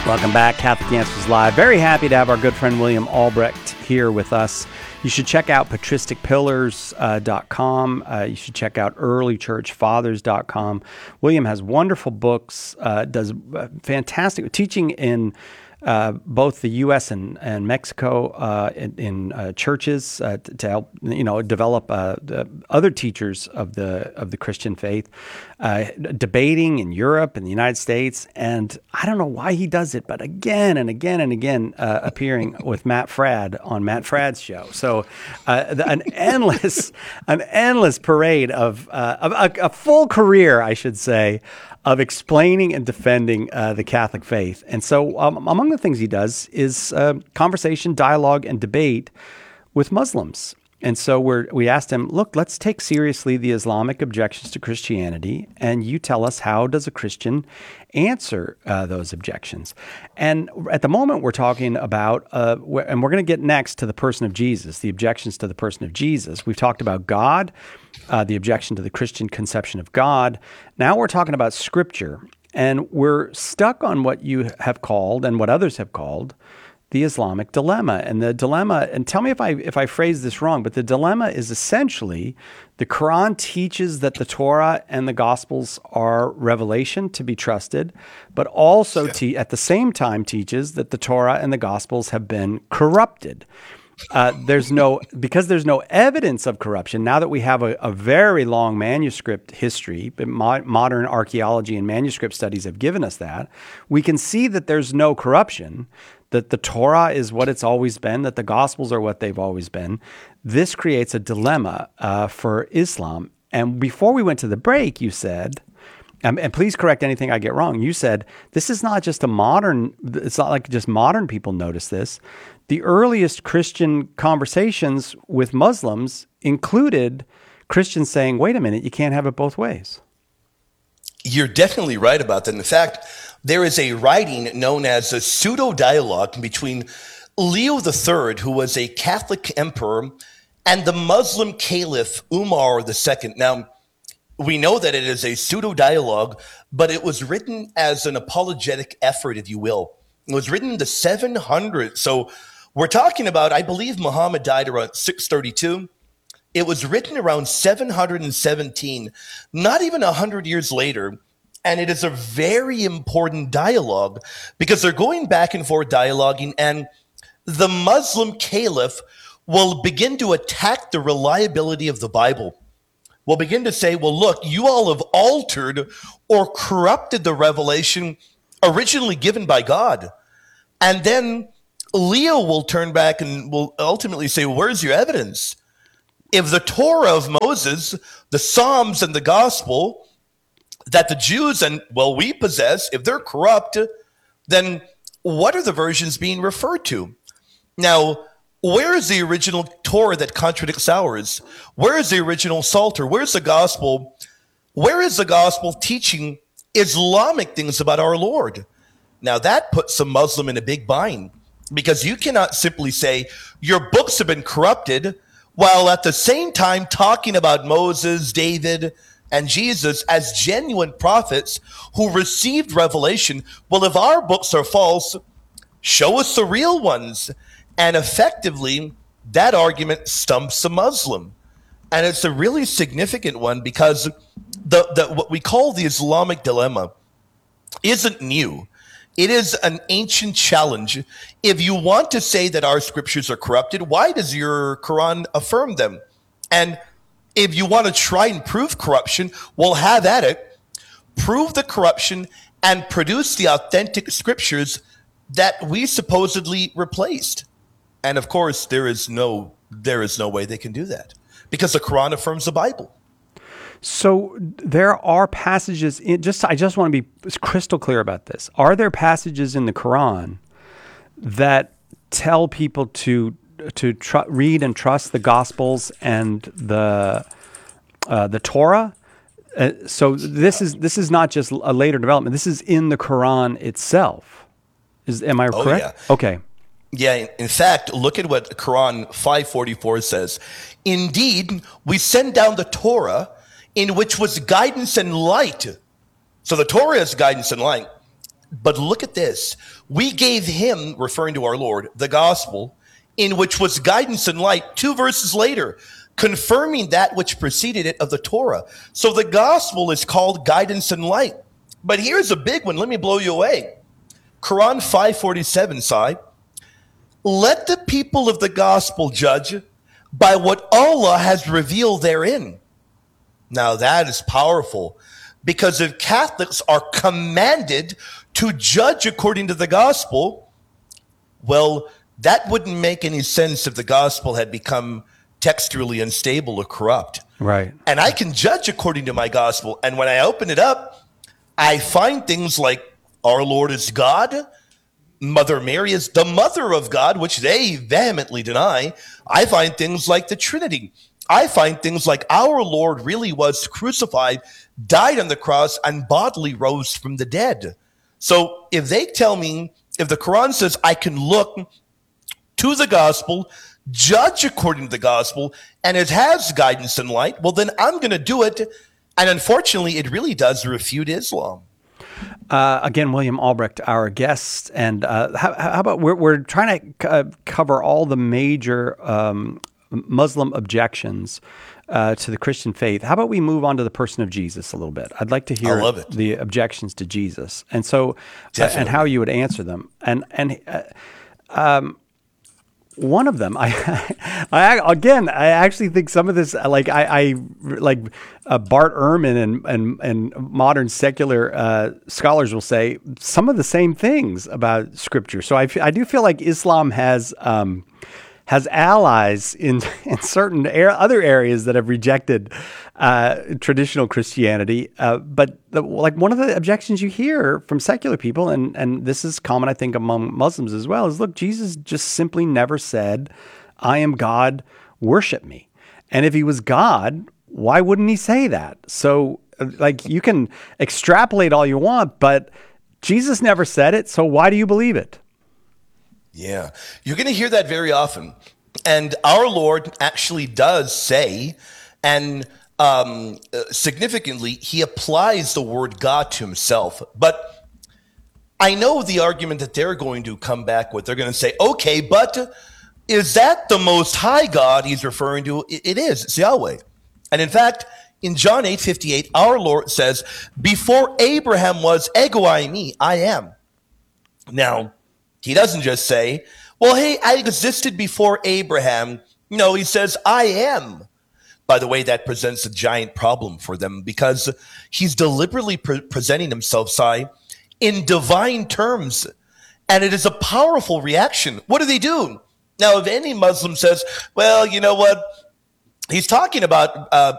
Welcome back, Catholic Answers Live. Very happy to have our good friend William Albrecht here with us. You should check out patristicpillars.com. You should check out earlychurchfathers.com. William has wonderful books, does fantastic teaching in both the U.S. and Mexico in churches to help develop other teachers of the Christian faith, debating in Europe and the United States, and I don't know why he does it, but again and again and again appearing with Matt Fradd on Matt Fradd's show. So an endless parade of a full career, I should say, of explaining and defending the Catholic faith. And so among the things he does is conversation, dialogue, and debate with Muslims. And so we asked him, look, let's take seriously the Islamic objections to Christianity, and you tell us, how does a Christian answer those objections? And at the moment, we're talking about, and we're going to get next to the person of Jesus, the objections to the person of Jesus. We've talked about God, the objection to the Christian conception of God. Now we're talking about Scripture, and we're stuck on what you have called and what others have called the Islamic dilemma. And the dilemma, and tell me if I phrase this wrong, but the dilemma is essentially the Quran teaches that the Torah and the Gospels are revelation to be trusted, but also at the same time teaches that the Torah and the Gospels have been corrupted. There's no evidence of corruption. Now that we have a very long manuscript history, but modern archaeology and manuscript studies have given us that, we can see that there's no corruption, that the Torah is what it's always been, that the Gospels are what they've always been. This creates a dilemma for Islam. And before we went to the break, you said, and please correct anything I get wrong, you said, this is not just it's not like just modern people notice this. The earliest Christian conversations with Muslims included Christians saying, wait a minute, you can't have it both ways. You're definitely right about that. In fact, there is a writing known as a pseudo-dialogue between Leo III, who was a Catholic emperor, and the Muslim caliph Umar II. Now, we know that it is a pseudo-dialogue, but it was written as an apologetic effort, if you will. It was written in the 700s. So we're talking about, I believe Muhammad died around 632. It was written around 717, not even 100 years later. And it is a very important dialogue because they're going back and forth dialoguing, and the Muslim caliph will begin to attack the reliability of the Bible. Will begin to say, well, look, you all have altered or corrupted the revelation originally given by God. And then Leo will turn back and will ultimately say, well, where's your evidence? If the Torah of Moses, the Psalms, and the Gospel that the Jews we possess, if they're corrupt, then what are the versions being referred to? Now, where is the original Torah that contradicts ours? Where is the original Psalter? Where's the Gospel? Where is the Gospel teaching Islamic things about our Lord? Now, that puts a Muslim in a big bind, because you cannot simply say your books have been corrupted while at the same time talking about Moses, David, and Jesus as genuine prophets who received revelation. Well, if our books are false, show us the real ones. And effectively, that argument stumps a Muslim. And it's a really significant one because what we call the Islamic dilemma isn't new. It is an ancient challenge. If you want to say that our scriptures are corrupted, why does your Quran affirm them? And if you want to try and prove corruption, well, have at it. Prove the corruption and produce the authentic scriptures that we supposedly replaced. And of course, there is no way they can do that because the Quran affirms the Bible. So there are passages I just want to be crystal clear about this. Are there passages in the Quran that tell people to read and trust the Gospels and the Torah? So this is not just a later development. This is in the Quran itself. Am I correct? Yeah. Okay. Yeah, in fact, look at what Quran 5:44 says. Indeed, we send down the Torah in which was guidance and light. So the Torah is guidance and light. But look at this. We gave him, referring to our Lord, the gospel, in which was guidance and light, 2 verses later, confirming that which preceded it of the Torah. So the gospel is called guidance and light. But here's a big one. Let me blow you away. Quran 5:47, Sai. Let the people of the gospel judge by what Allah has revealed therein. Now that is powerful, because if Catholics are commanded to judge according to the gospel, well, that wouldn't make any sense if the gospel had become textually unstable or corrupt. Right. And I can judge according to my gospel. And when I open it up, I find things like our Lord is God, Mother Mary is the mother of God, which they vehemently deny. I find things like the Trinity. I find things like our Lord really was crucified, died on the cross, and bodily rose from the dead. So if they tell me, if the Quran says I can look to the gospel, judge according to the gospel, and it has guidance and light, well, then I'm going to do it. And unfortunately, it really does refute Islam. Again, William Albrecht, our guest, and how about we're trying to cover all the major Muslim objections to the Christian faith. How about we move on to the person of Jesus a little bit? I'd like to hear the objections to Jesus, and so and how you would answer them. And one of them, I actually think some of this, like Bart Ehrman and modern secular scholars will say some of the same things about Scripture. So I do feel like Islam has allies in certain other areas that have rejected traditional Christianity. But one of the objections you hear from secular people, and this is common, I think, among Muslims as well, is, look, Jesus just simply never said, I am God, worship me. And if he was God, why wouldn't he say that? So you can extrapolate all you want, but Jesus never said it, so why do you believe it? Yeah, you're going to hear that very often. And our Lord actually does say, and significantly, he applies the word God to himself. But I know the argument that they're going to come back with. They're going to say, okay, but is that the Most High God he's referring to? It is. It's Yahweh. And in fact, in John 8:58, our Lord says, before Abraham was, ego eimi, I am. Now, he doesn't just say, well, hey, I existed before Abraham. No, he says, I am. By the way, that presents a giant problem for them, because he's deliberately presenting himself, Sai, in divine terms. And it is a powerful reaction. What do they do? Now, if any Muslim says, well, you know what? He's talking about